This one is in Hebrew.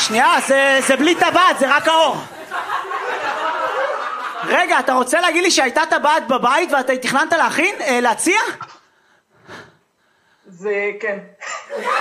שנייה, זה בלי טבעת, זה רק האור. רגע, אתה רוצה להגיד לי שהייתה טבעת בבית ואתה תכננת להציע? זה כן.